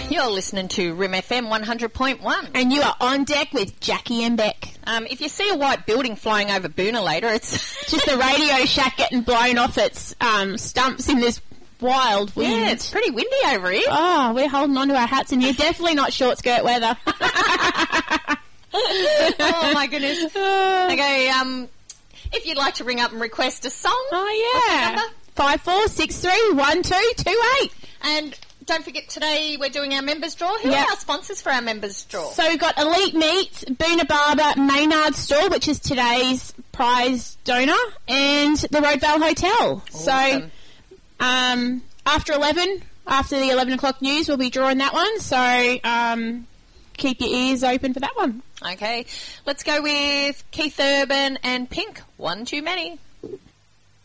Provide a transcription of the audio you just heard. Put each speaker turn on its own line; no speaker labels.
You're listening to Rim FM 100.1.
And you are on deck with Jackie and Beck.
If you see a white building flying over Boonah later, it's
just the Radio Shack getting blown off its stumps in this wild wind.
Yeah, it's pretty windy over here.
Oh, we're holding on to our hats in here. Definitely not short skirt weather.
Oh, my goodness. Okay, if you'd like to ring up and request a song.
Oh, yeah. 54631228.
And don't forget, today we're doing our members draw. Who are our sponsors for our members draw?
So we've got Elite Meats, Boonah Barber, Maynard Store, which is today's prize donor, and the Roadvale Hotel.
Awesome.
So after the 11 o'clock news, we'll be drawing that one. So keep your ears open for that one.
Okay, let's go with Keith Urban and Pink, One Too Many.